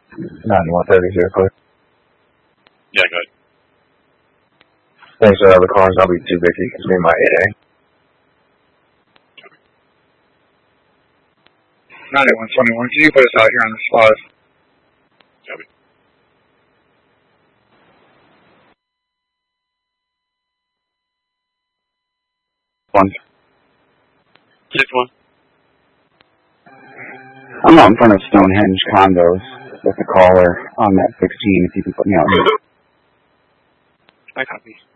9130 here, clear. Yeah, good. Thanks for the cars. I'll be too busy because me and my 8A. 9121, can you put us out here on the spot? Copy. One. 6-1. I'm out in front of Stonehenge condos with a caller on that 16 if you can put me out here. I copy.